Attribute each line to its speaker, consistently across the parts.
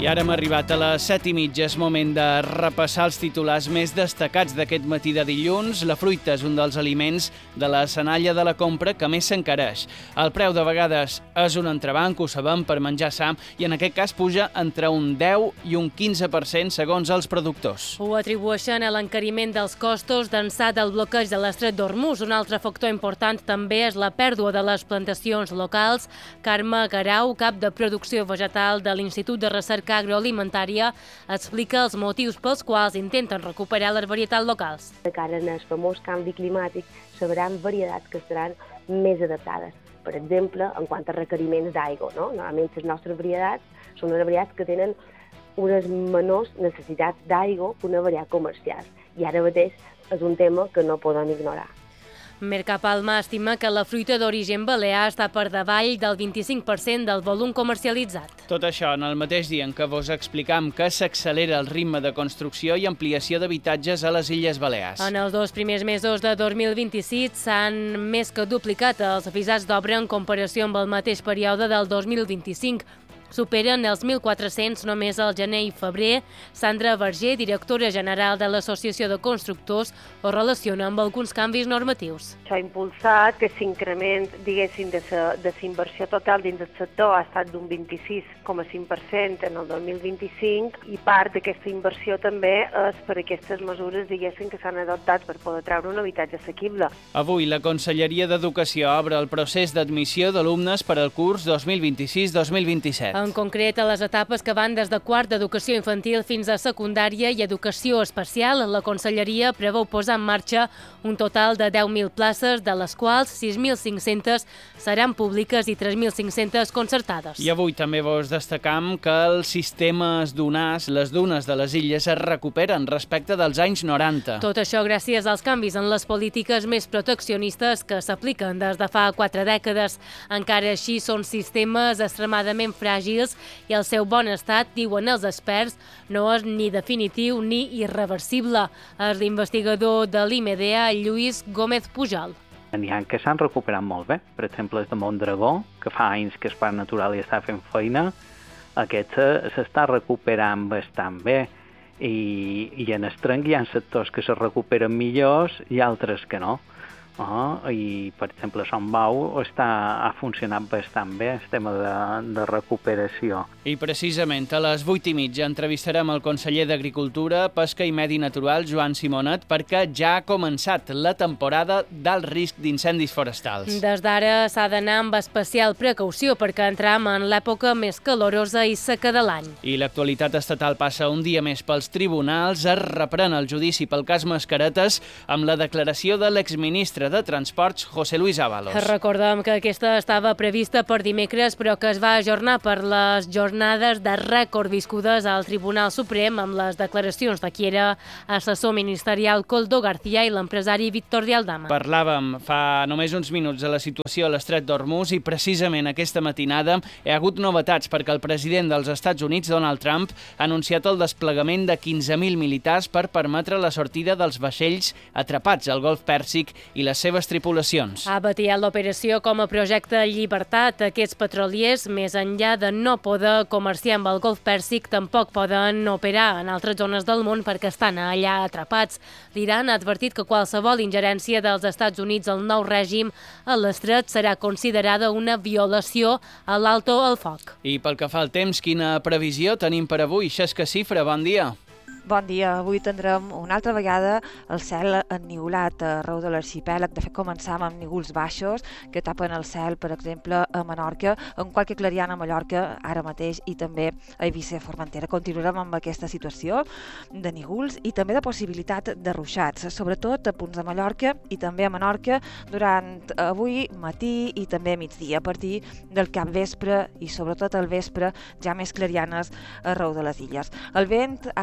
Speaker 1: I ara hem arribat a les 7:30. És moment de repassar els titulars més destacats d'aquest matí de dilluns. La fruita és un dels aliments de la senalla de la compra que més s'encareix. El preu de vegades és un entrebanc, ho sabem, per menjar sa, i en aquest cas puja entre un 10 i un 15% segons els productors.
Speaker 2: Ho atribueixen a l'encariment dels costos d'ençà del bloqueig de l'estret d'Hormuz. Un altre factor important també és la pèrdua de les plantacions locals. Carme Garau, cap de producció vegetal de l'Institut de Recerca Agroalimentària, explica els motius pels quals intenten recuperar les varietats locals.
Speaker 3: De cara al famós canvi climàtic, sabran varietats que seran més adaptades. Per exemple, en quant a requeriments d'aigua, no? Normalment les nostres varietats són unes varietats que tenen unes menors necessitats d'aigua que una varietat comercial. I ara mateix és un tema que no podem ignorar.
Speaker 2: Mercapalma estima que la fruita d'origen balear està per davall del 25% del volum comercialitzat.
Speaker 1: Tot això en el mateix dia en què vos explicam que s'accelera el ritme de construcció i ampliació d'habitatges a les Illes Balears.
Speaker 2: En els 2 primers mesos de 2026 s'han més que duplicat els avisats d'obra en comparació amb el mateix període del 2025. Superen els 1.400 només al gener i febrer. Sandra Verger, directora general de l'Associació de Constructors, ho relaciona amb alguns canvis normatius.
Speaker 4: Això ha impulsat que l'increment, diguéssim, de la inversió total dins del sector ha estat d'un 26,5% en el 2025 i part d'aquesta inversió també és per aquestes mesures, diguéssim, que s'han adoptat per poder treure un habitatge assequible.
Speaker 1: Avui la Conselleria d'Educació obre el procés d'admissió d'alumnes per al curs 2026-2027.
Speaker 2: En concret, a les etapes que van des de quart d'educació infantil fins a secundària i educació especial, la Conselleria preveu posar en marxa un total de 10.000 places, de les quals 6.500 seran públiques i 3.500 concertades.
Speaker 1: I avui també vos destacam que els sistemes dunars, les dunes de les illes, es recuperen respecte dels anys 90.
Speaker 2: Tot això gràcies als canvis en les polítiques més proteccionistes que s'apliquen des de fa 4 dècades. Encara així són sistemes extremadament fràgils i el seu bon estat, diuen els experts, no és ni definitiu ni irreversible. És l'investigador de l'IMEDEA, Lluís Gómez Pujol.
Speaker 5: N'hi ha que s'han recuperat molt bé. Per exemple, el de Mondragó, que fa anys que el Parc Natural hi està fent feina, aquest s'està recuperant bastant bé. I en el tronc hi ha sectors que se recuperen millors i altres que no. I, per exemple, Sant Bau ha funcionat bastant bé el tema de recuperació.
Speaker 1: I precisament a les 8:30 entrevistarem el conseller d'Agricultura, Pesca i Medi Natural, Joan Simonet, perquè ja ha començat la temporada d'alt risc d'incendis forestals.
Speaker 2: Des d'ara s'ha d'anar amb especial precaució perquè entrem en l'època més calorosa i seca de l'any.
Speaker 1: I l'actualitat estatal passa un dia més pels tribunals. Es reprèn el judici pel cas Mascaretes amb la declaració de l'exministre de Transports, José Luis Ábalos.
Speaker 2: Recordem que aquesta estava prevista per dimecres, però que es va ajornar per les jornades de rècord viscudes al Tribunal Suprem amb les declaracions de qui era assessor ministerial Koldo García i l'empresari Víctor de Aldama.
Speaker 1: Parlàvem fa només uns minuts de la situació a l'estret d'Hormuz i precisament aquesta matinada hi ha hagut novetats perquè el president dels Estats Units, Donald Trump, ha anunciat el desplegament de 15.000 militars per permetre la sortida dels vaixells atrapats al Golf Pèrsic i les seves tripulacions.
Speaker 2: Ha batiat l'operació com a projecte Llibertat. Aquests petroliers, més enllà de no poder comerciar amb el Golf Pèrsic, tampoc poden operar en altres zones del món perquè estan allà atrapats. L'Iran ha advertit que qualsevol ingerència dels Estats Units al nou règim a l'estret serà considerada una violació a l'alto al foc.
Speaker 1: I pel que fa al temps, quina previsió tenim per avui? Xesca Cifra, bon dia.
Speaker 6: Bon dia. Avui tindrem una altra vegada el cel enniulat arreu de l'arxipèlag. De fet, començam amb nígols baixos que tapen el cel, per exemple, a Menorca, en qualque clariana a Mallorca ara mateix i també a Eivissa i Formentera. Continuarem amb aquesta situació de nígols i també de possibilitat de ruixats, sobretot a punts de Mallorca i també a Menorca durant avui matí i també migdia, a partir del capvespre i sobretot al vespre ja més clarianes arreu de les illes. El vent ara bufa fluix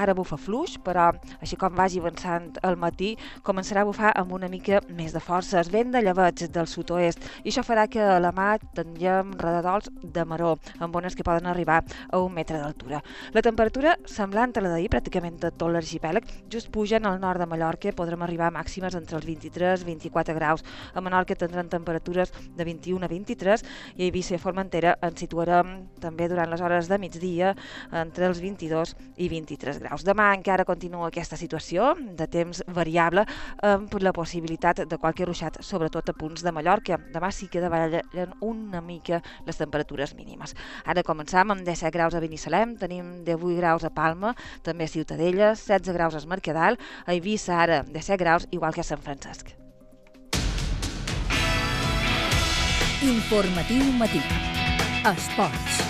Speaker 6: fluix, però així com vagi avançant el matí, començarà a bufar amb una mica més de forces, vent de llebeig del sud-oest, i això farà que a la mà tinguem redadols de maror, amb ones que poden arribar a 1 metre d'altura. La temperatura, semblant a la d'ahir, pràcticament de tot l'arxipèlag, just pugen al nord de Mallorca, podrem arribar a màximes entre els 23 i 24 graus. A Menorca tindran temperatures de 21 a 23 i a Eivissa i Formentera ens situarem també durant les hores de migdia entre els 22 i 23 graus. Demà encara continua aquesta situació de temps variable amb la possibilitat de qualque ruixat, sobretot a punts de Mallorca. Demà sí que davallen una mica les temperatures mínimes. Ara començam amb 17 graus a Binissalem, tenim 18 graus a Palma, també a Ciutadella, 16 graus a Es Mercadal, a Eivissa ara 17 graus, igual que a Sant Francesc.
Speaker 7: Informatiu matí. Esports.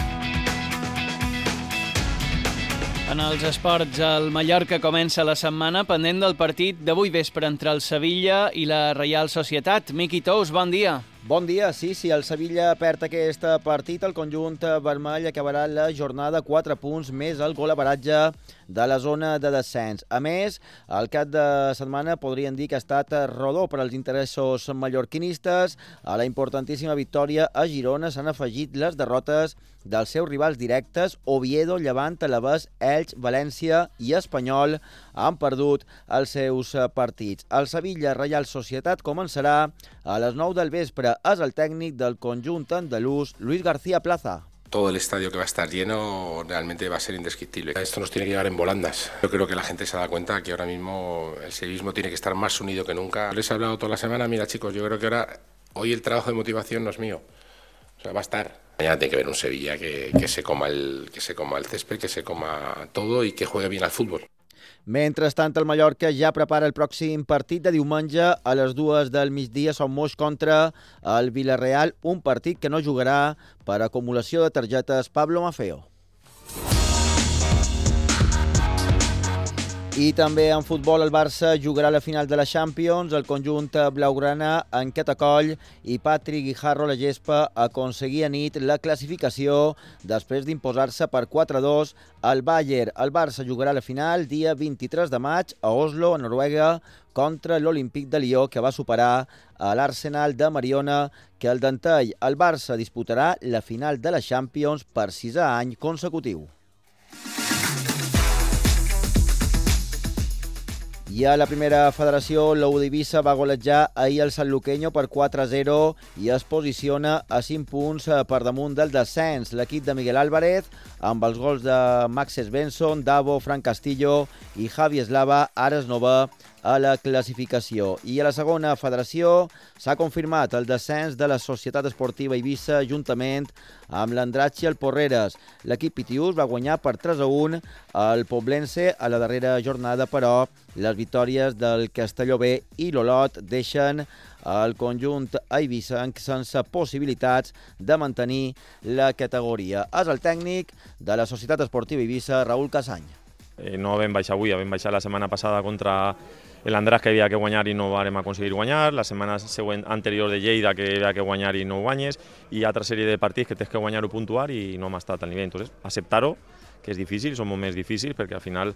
Speaker 1: En els esports, el Mallorca comença la setmana pendent del partit d'avui vespre entre el Sevilla i la Reial Societat. Miqui Tous, bon dia.
Speaker 8: Bon dia, sí, el Sevilla perd aquest partit, el conjunt vermell acabarà la jornada 4 punts més el golaveratge de la zona de descens. A més, el cap de setmana podríem dir que ha estat rodó per als interessos mallorquinistes. A la importantíssima victòria a Girona s'han afegit les derrotes dels seus rivals directes. Oviedo, Llevant, Alavés, Elx, València i Espanyol han perdut els seus partits. El Sevilla Reial Societat començarà a les 9 del vespre. És el tècnic del conjunt andalús, Luis García Plaza.
Speaker 9: Todo el estadio que va a estar lleno realmente va a ser indescriptible. Esto nos tiene que llevar en volandas. Yo creo que la gente se da cuenta que ahora mismo el sevillismo tiene que estar más unido que nunca. Les he hablado toda la semana, mira chicos, yo creo que hoy el trabajo de motivación no es mío. O sea, va a estar. Mañana tiene que ver un Sevilla que se coma el césped, que se coma todo y que juegue bien al fútbol.
Speaker 8: Mentrestant, el Mallorca ja prepara el pròxim partit de diumenge a les 2 del migdia. Som Moix contra el Villarreal, un partit que no jugarà per acumulació de targetes Pablo Maffeo. I també en futbol el Barça jugarà la final de la Champions. El conjunt blaugrana en Catacoll i Patrick Guijarro a la gespa aconseguia nit la classificació després d'imposar-se per 4-2 al Bayern. El Barça jugarà la final dia 23 de maig a Oslo, a Noruega, contra l'Olímpic de Lió, que va superar a l'Arsenal de Mariona, que el Dantell. El Barça disputarà la final de la Champions per 6è any consecutiu. I a la primera federació, l'Ou d'Eivissa va golejar ahir el Sanluqueño per 4-0 i es posiciona a 5 punts per damunt del descens. L'equip de Miguel Álvarez, amb els gols de Max Svensson, Davo, Fran Castillo i Javi Eslava, ara es nova a la classificació. I a la segona federació s'ha confirmat el descens de la Societat Esportiva Eivissa juntament amb l'Andratx i el Porreres. L'equip pitiús va guanyar per 3-1 al Poblense a la darrera jornada, però les victòries del Castelló B i l'Olot deixen el conjunt eivissenc sense possibilitats de mantenir la categoria. És el tècnic de la Societat Esportiva Eivissa, Raúl Casany.
Speaker 10: No vam baixar avui, vam baixar la setmana passada contra l'Andratx, que havia que guanyar i no vam aconseguir guanyar, la setmana següent anterior de Lleida, que havia que guanyar i no guanyes, i altra sèrie de partits que tens que guanyar o puntuar i no hem estat al nivell. Entonces, acceptar-ho, que és difícil, són moments difícils perquè al final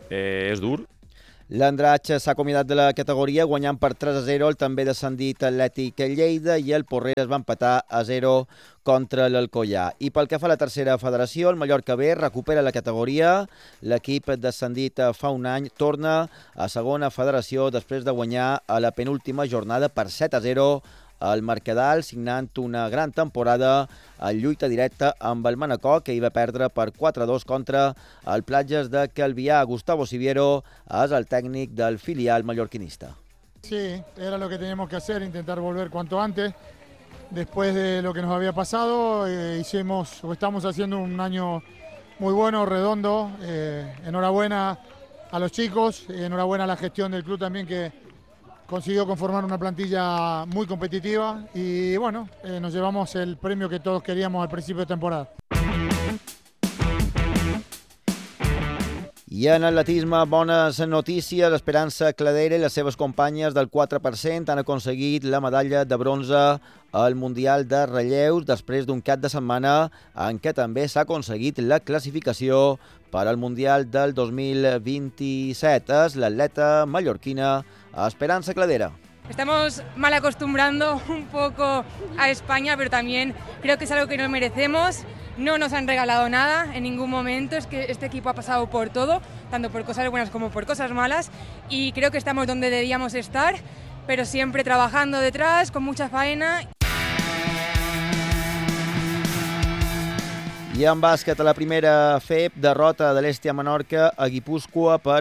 Speaker 10: és dur.
Speaker 8: L'Andratx s'ha acomiadat de la categoria guanyant per 3-0 el també descendit Atlètic Lleida i el Porreres va empatar a 0 contra l'Alcoià. I pel que fa a la tercera federació, el Mallorca B recupera la categoria. L'equip descendit fa un any torna a segona federació després de guanyar a la penúltima jornada per 7-0 al Mercadal, signant una gran temporada en lluita directa amb el Manacor, que hi va perdre per 4-2 contra el Platges de Calvià. Gustavo Siviero és el tècnic del filial mallorquinista.
Speaker 11: Sí, era lo que teníamos que hacer, intentar volver cuanto antes. Después de lo que nos había pasado, estamos haciendo un año muy bueno, redondo. Enhorabuena a los chicos, enhorabuena a la gestión del club también, que consiguió conformar una plantilla muy competitiva y bueno, nos llevamos el premio que todos queríamos al principio de temporada.
Speaker 8: I en atletisme, bones notícies. Esperança Cladera i les seves companyes del 4% han aconseguit la medalla de bronze al Mundial de Relleus després d'un cap de setmana en què també s'ha aconseguit la classificació per al Mundial del 2027. És l'atleta mallorquina Esperança Cladera.
Speaker 12: Estamos mal acostumbrando un poco a España, pero también creo que es algo que nos merecemos. No nos han regalado nada en ningún momento, es que este equipo ha pasado por todo, tanto por cosas buenas como por cosas malas, y creo que estamos donde debíamos estar, pero siempre trabajando detrás, con mucha faena.
Speaker 8: I en bàsquet, a la primera FEP, derrota de l'Estia Menorca a Guipúscoa per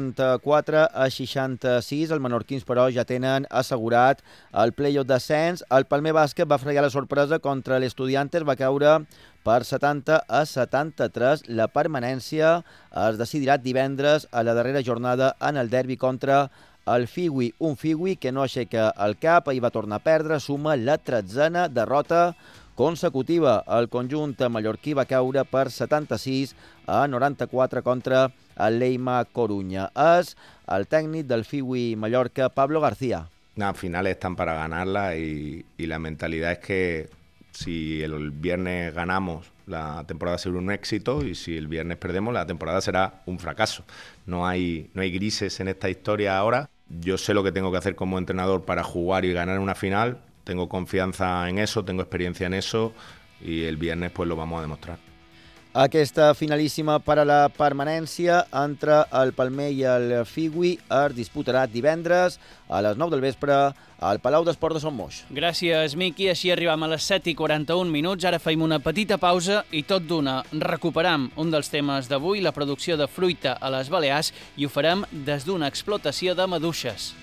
Speaker 8: 84-66. Els menorquins, però, ja tenen assegurat el play-off d'ascens. El Palmer Bàsquet va fregar la sorpresa contra l'Estudiantes, va caure per 70-73. La permanència es decidirà divendres a la darrera jornada en el derbi contra el Figui. Un Figui que no aixeca el cap, ahir va tornar a perdre, suma la 13a derrota consecutiva. El conjunt mallorquí va caure per 76-94 contra el Leima Coruña. És el tècnic del Figui Mallorca, Pablo García.
Speaker 13: Al final están para ganarla y la mentalidad es que si el viernes ganamos, la temporada será un éxito, y si el viernes perdemos, la temporada será un fracaso. No hay grises en esta historia ahora. Yo sé lo que tengo que hacer como entrenador para jugar y ganar una final. Tengo confianza en eso, tengo experiencia en eso, y el viernes pues lo vamos a demostrar.
Speaker 8: Aquesta finalíssima per a la permanència entre el Palmer i el Figui es disputarà divendres a les 9 del vespre al Palau d'Esports de Son Moix.
Speaker 1: Gràcies, Miqui. Així arribam a les 7:41. Ara feim una petita pausa i tot d'una recuperam un dels temes d'avui, la producció de fruita a les Balears, i ho farem des d'una explotació de maduixes.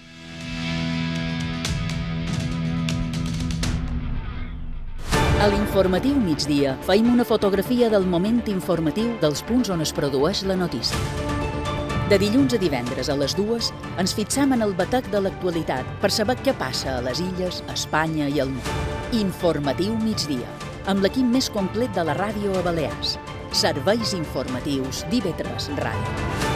Speaker 7: A l'informatiu migdia feim una fotografia del moment informatiu dels punts on es produeix la notícia. De dilluns a divendres a les 2 ens fixam en el batec de l'actualitat per saber què passa a les illes, a Espanya i al món. Informatiu migdia, amb l'equip més complet de la ràdio a Balears. Serveis informatius d'IV3 Ràdio.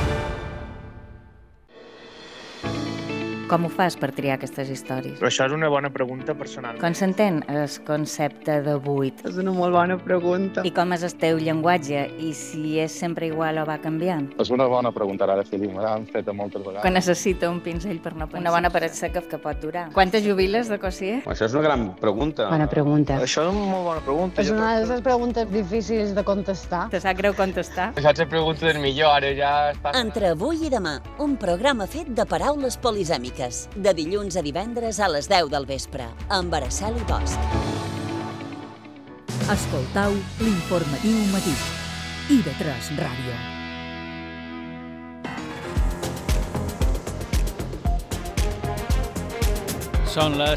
Speaker 14: Com ho fas per triar aquestes històries?
Speaker 15: Això és una bona pregunta personal.
Speaker 14: Com s'entén el concepte de buit?
Speaker 16: És una molt bona pregunta.
Speaker 14: I com és el teu llenguatge? I si és sempre igual o va canviant?
Speaker 17: És una bona pregunta, ara Fili, me l'han fet moltes vegades.
Speaker 14: Quan necessita un pinzell per no pensar. Una bona paret seca que pot durar. Quantes jubiles de cosier?
Speaker 17: Això és una gran pregunta.
Speaker 16: Bona pregunta.
Speaker 15: Això és una molt bona pregunta.
Speaker 16: És una de les preguntes difícils de contestar.
Speaker 14: Te sap greu contestar?
Speaker 15: Això és la pregunta del millor, ara ja està...
Speaker 18: Entre avui i demà, un programa fet de paraules polisèmiques. De dilluns a divendres a les 10 del vespre, amb Araceli Bosch.
Speaker 7: Escoltau l'informatiu matí. IV3 Ràdio.
Speaker 1: Són les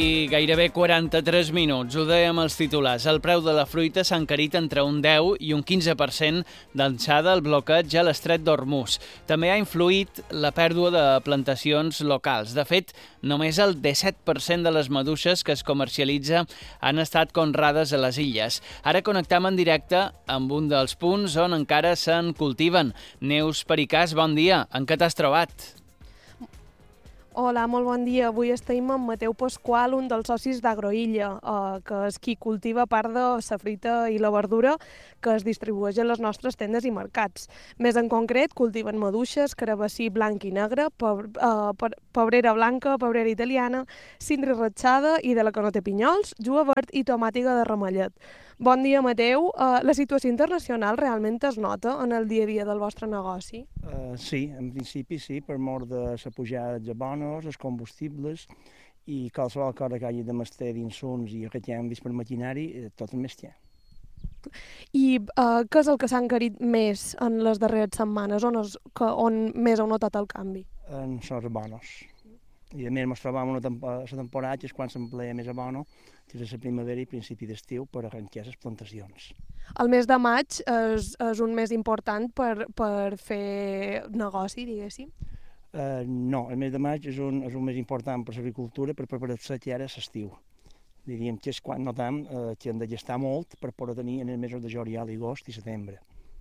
Speaker 1: 7:43. Ho dèiem als titulars. El preu de la fruita s'ha encarit entre un 10 i un 15% d'ençada el bloqueig a l'estret d'Hormuz. També ha influït la pèrdua de plantacions locals. De fet, només el 17% de les maduixes que es comercialitza han estat conrades a les illes. Ara connectam en directe amb un dels punts on encara se'n cultiven. Neus Pericàs, bon dia. En què t'has trobat?
Speaker 19: Hola, molt bon dia. Avui estem amb Mateu Pasqual, un dels socis d'Agroilla, que és qui cultiva part de la fruita i la verdura que es distribueix a les nostres tendes i mercats. Més en concret, cultiven maduixes, carabassí blanc i negre, pebrera blanca, pebrera italiana, cindri ratxada i de la que no té pinyols, juga verd i tomàtiga de ramellet. Bon dia, Mateu. La situació internacional realment es nota en el dia a dia del vostre negoci?
Speaker 20: Sí, en principi sí, per mort de la pujada de bonos, els combustibles i qualsevol cosa que hagi de mestre d'insums i aquest canvis per maquinari, tot el més té.
Speaker 19: I què és el que s'ha encarit més en les darreres setmanes? On més heu notat el canvi?
Speaker 20: En els abonos. I a més ens trobam la temporada, que és quan s'emplea més abono, que és la primavera i principi d'estiu per arrencar les plantacions.
Speaker 19: El mes de maig és un mes important per fer negoci, diguéssim?
Speaker 20: No, el mes de maig és un mes important per l'agricultura per preparar-se ja ara l'estiu. Diríem que és quan notem que hem de gestar molt per poder tenir en els mesos de juliol, agost i setembre.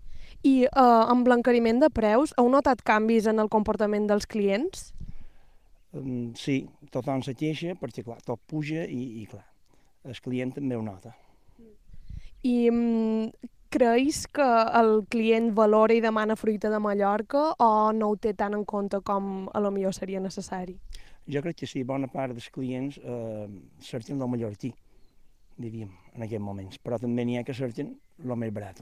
Speaker 19: I amb l'encariment de preus, heu notat canvis en el comportament dels clients?
Speaker 20: Sí, tothom se queixa perquè, clar, tot puja i clar, el client també ho nota.
Speaker 19: I creus que el client valora i demana fruita de Mallorca o no ho té tant en compte com a lo millor seria necessari?
Speaker 20: Jo crec que sí, bona part dels clients cerquen el mallorquí, diríem, en aquests moments, però també n'hi ha que cerquen el més barat.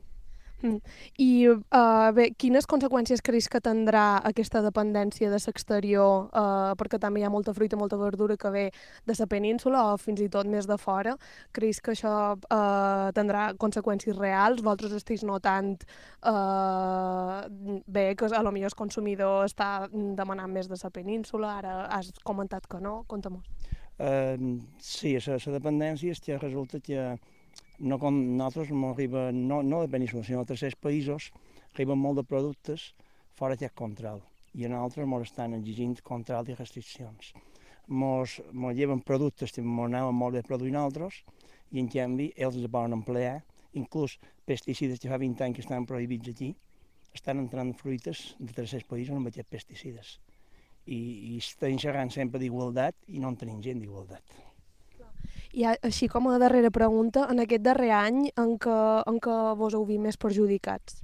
Speaker 19: I bé, quines conseqüències creus que tindrà aquesta dependència de l'exterior, perquè també hi ha molta fruita, molta verdura que ve de la península o fins i tot més de fora? Creus que això tindrà conseqüències reals? Vosaltres esteu notant bé que potser el consumidor està demanant més de la península, ara has comentat que no, conta-mos.
Speaker 20: Sí, la dependència és que resulta que no com nosaltres arriba, no de península, sinó de tercers països, arriben molt de productes fora d'aquest control. I a nosaltres ens estan exigint control i restriccions. Ens lleven productes que ens anaven molt bé produint nosaltres i en canvi ells es poden emplear, inclús pesticides que fa 20 anys que estan prohibits aquí, estan entrant fruites de tercers països amb aquests pesticides. I estem xerrant sempre d'igualtat i no en tenim gent d'igualtat.
Speaker 19: I així com a darrera pregunta, en aquest darrer any en què vos heu vist més perjudicats?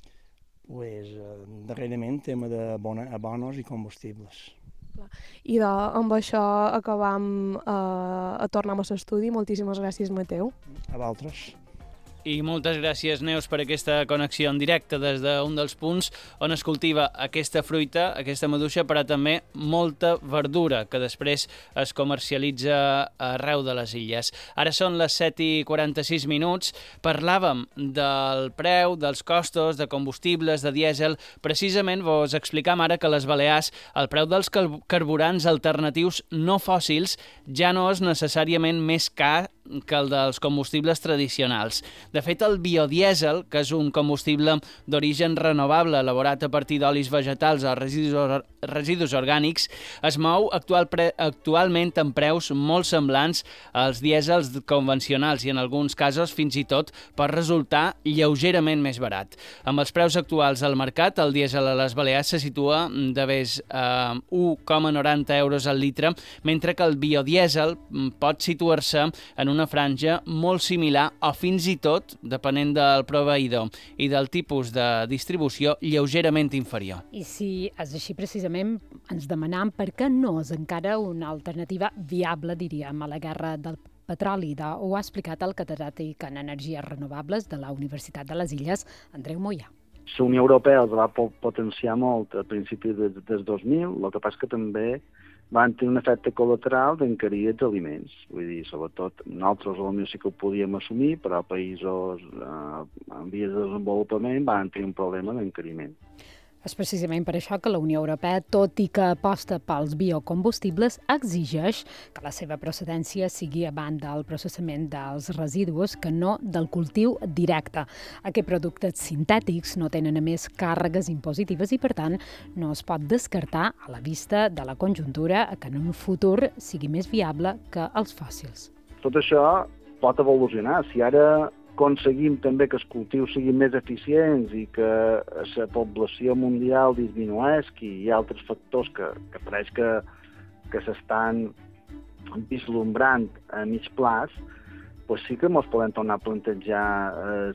Speaker 20: Darrerament, tema d'abonos i combustibles.
Speaker 19: I amb això acabam a tornar a l'estudi. Moltíssimes gràcies, Mateu.
Speaker 20: A vosaltres.
Speaker 1: I moltes gràcies, Neus, per aquesta connexió en directe des d'un dels punts on es cultiva aquesta fruita, aquesta maduixa, però també molta verdura, que després es comercialitza arreu de les illes. Ara són les 7:46. Parlàvem del preu, dels costos, de combustibles, de dièsel. Precisament vos explicam ara que a les Balears el preu dels carburants alternatius no fòssils ja no és necessàriament més car que el dels combustibles tradicionals. De fet, el biodièsel, que és un combustible d'origen renovable elaborat a partir d'olis vegetals o residus orgànics, es mou actualment amb preus molt semblants als dièsels convencionals i en alguns casos fins i tot pot resultar lleugerament més barat. Amb els preus actuals al mercat, el dièsel a les Balears se situa de ves 1,90 euros al litre, mentre que el biodièsel pot situar-se en una franja molt similar o fins i tot, depenent del proveïdor i del tipus de distribució, lleugerament inferior.
Speaker 21: I si és així precisament, ens demanam per què no és encara una alternativa viable, diríem, a la guerra del petroli. Ho ha explicat el catedràtic en energies renovables de la Universitat de les Illes, Andreu Moyà.
Speaker 22: La Unió Europea els va potenciar molt a principis del 2000, el que passa que també van tenir un efecte col·lateral d'encarir els aliments. Vull dir, sobretot, nosaltres potser sí que ho podíem assumir, però països en vies de desenvolupament van tenir un problema d'encariment.
Speaker 21: És precisament per això que la Unió Europea, tot i que aposta pels biocombustibles, exigeix que la seva procedència sigui abans del processament dels residus que no del cultiu directe. Aquests productes sintètics no tenen, a més, càrregues impositives i, per tant, no es pot descartar a la vista de la conjuntura que en un futur sigui més viable que els fòssils.
Speaker 22: Tot això pot evolucionar. Si ara aconseguim també que els cultius siguin més eficients i que la població mundial disminueixi i hi ha altres factors que pareix que s'estan vislumbrant a mig plaç, doncs sí que ens podem tornar a plantejar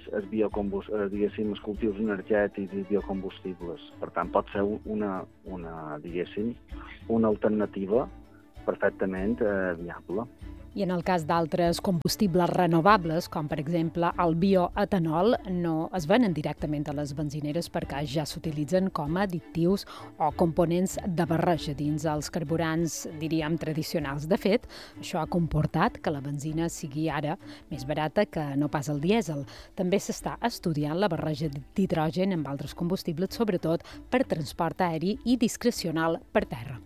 Speaker 22: els cultius energètics i biocombustibles. Per tant, pot ser una alternativa perfectament viable.
Speaker 21: I en el cas d'altres combustibles renovables, com per exemple el bioetanol, no es venen directament a les benzineres perquè ja s'utilitzen com a additius o components de barreja dins els carburants, diríem, tradicionals. De fet, això ha comportat que la benzina sigui ara més barata que no pas el dièsel. També s'està estudiant la barreja d'hidrogen amb altres combustibles, sobretot per transport aeri i discrecional per terra.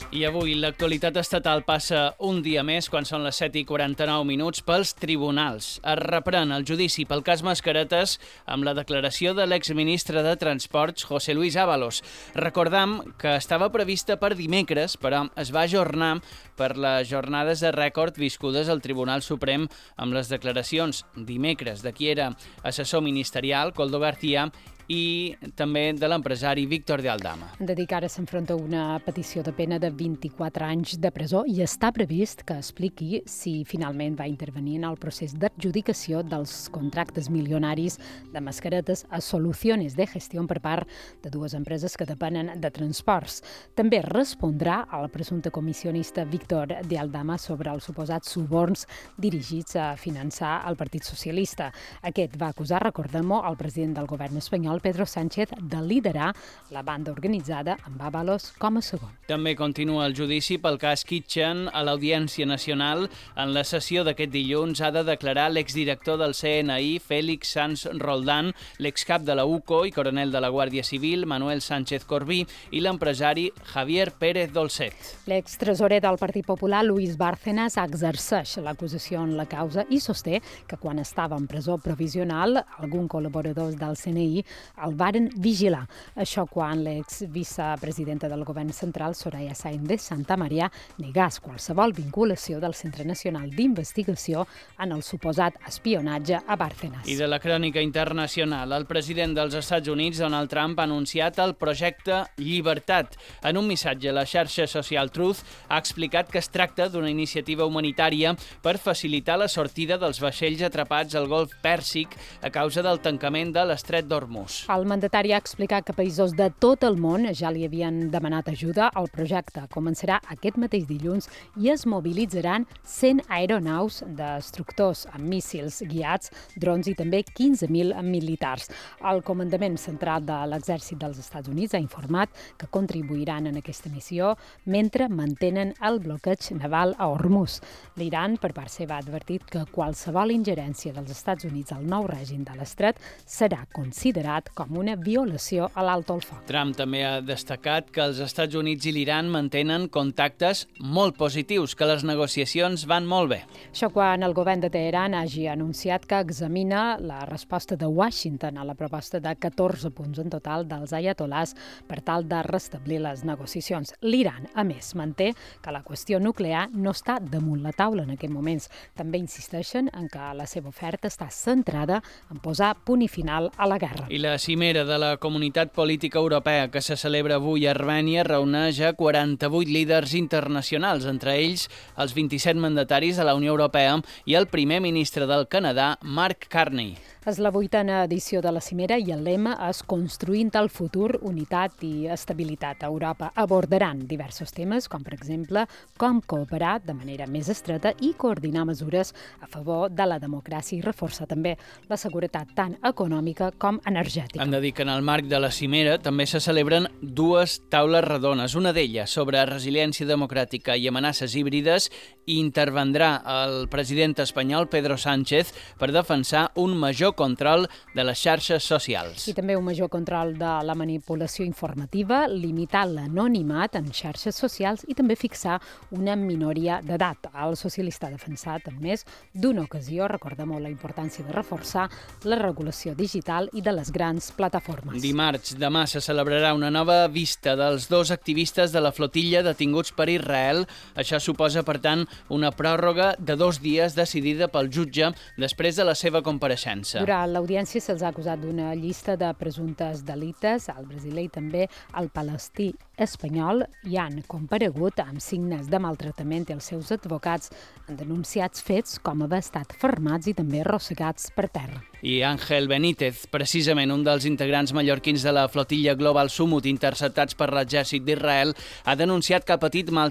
Speaker 1: I avui l'actualitat estatal passa un dia més, quan són les 7:49, pels tribunals. Es reprèn el judici pel cas Mascaretes amb la declaració de l'exministre de Transports, José Luis Ábalos. Recordam que estava prevista per dimecres, però es va ajornar per les jornades de rècord viscudes al Tribunal Suprem amb les declaracions dimecres de qui era assessor ministerial, Koldo García, i també de l'empresari Víctor de Aldama.
Speaker 21: Han de dir que ara s'enfronta una petició de pena de 24 anys de presó i està previst que expliqui si finalment va intervenir en el procés d'adjudicació dels contractes milionaris de mascaretes a Soluciones de Gestión per part de dues empreses que depenen de transports. També respondrà al presumpte comissionista Víctor de Aldama sobre els suposats suborns dirigits a finançar el Partit Socialista. Aquest va acusar, recordem-ho, el president del govern espanyol, Pedro Sánchez, de liderar la banda organitzada amb Ábalos com a segon.
Speaker 1: També continua el judici pel cas Kitchen a l'Audiència Nacional. En la sessió d'aquest dilluns ha de declarar l'exdirector del CNI, Félix Sanz Roldán, l'excap de la UCO i coronel de la Guàrdia Civil, Manuel Sánchez Corbí, i l'empresari Javier Pérez Dolcet.
Speaker 21: L'extresorer del Partit Popular, Luis Bárcenas, exerceix l'acusació en la causa i sosté que quan estava en presó provisional, algun col·laborador del CNI el varen vigilar. Això quan l'exvicepresidenta del govern central, Soraya Sáenz de Santamaría, negàs qualsevol vinculació del Centre Nacional d'Investigació en el suposat espionatge a Bárcenas.
Speaker 1: I de la crònica internacional, el president dels Estats Units, Donald Trump, ha anunciat el projecte Llibertat. En un missatge a la xarxa social Truth ha explicat que es tracta d'una iniciativa humanitària per facilitar la sortida dels vaixells atrapats al Golf Pèrsic a causa del tancament de l'estret d'Hormuz.
Speaker 21: El mandatari ha explicat que països de tot el món ja li havien demanat ajuda. El projecte començarà aquest mateix dilluns i es mobilitzaran 100 aeronaus, destructors amb míssils guiats, drons i també 15.000 militars. El comandament central de l'Exèrcit dels Estats Units ha informat que contribuiran en aquesta missió mentre mantenen el bloqueig naval a Hormuz. L'Iran, per part seva, ha advertit que qualsevol ingerència dels Estats Units al nou règim de l'estret serà considerat com una violació a l'alto el foc.
Speaker 1: Trump també ha destacat que els Estats Units i l'Iran mantenen contactes molt positius, que les negociacions van molt bé.
Speaker 21: Això quan el govern de Teheran hagi anunciat que examina la resposta de Washington a la proposta de 14 punts en total dels ayatolás per tal de restablir les negociacions. L'Iran, a més, manté que la qüestió nuclear no està damunt la taula en aquests moments. També insisteixen en que la seva oferta està centrada en posar punt i final a la guerra.
Speaker 1: I la cimera de la Comunitat Política Europea que se celebra avui a Armènia reuneix a 48 líders internacionals, entre ells els 27 mandataris de la Unió Europea i el primer ministre del Canadà, Mark Carney.
Speaker 21: És la 8a edició de la cimera i el lema és Construint el futur, unitat i estabilitat a Europa. Abordaran diversos temes, com per exemple com cooperar de manera més estreta i coordinar mesures a favor de la democràcia i reforçar també la seguretat tant econòmica com energètica.
Speaker 1: Hem de dir que en el marc de la cimera també se celebren dues taules redones. Una d'elles sobre resiliència democràtica i amenaces híbrides, i intervendrà el president espanyol Pedro Sánchez per defensar un major control de les xarxes socials.
Speaker 21: I també un major control de la manipulació informativa, limitar l'anonimat en xarxes socials i també fixar una minoria d'edat. El socialista ha defensat, a més, d'una ocasió, recordem la importància de reforçar la regulació digital i de les grans plataformes.
Speaker 1: Dimarts, demà, se celebrarà una nova vista dels dos activistes de la flotilla detinguts per Israel. Això suposa, per tant, una pròrroga de 2 dies decidida pel jutge després de la seva compareixença.
Speaker 21: Durant l'audiència se'ls ha acusat d'una llista de presumptes delictes. Al brasiler i també al palestí espanyol hi han comparegut amb signes de maltractament i els seus advocats han denunciat fets com haver estat fermats i també arrossegats per terra.
Speaker 1: I Ángel Benítez, precisament un dels integrants mallorquins de la flotilla Global Sumut interceptats per l'exèrcit d'Israel, ha denunciat que ha patit maltractament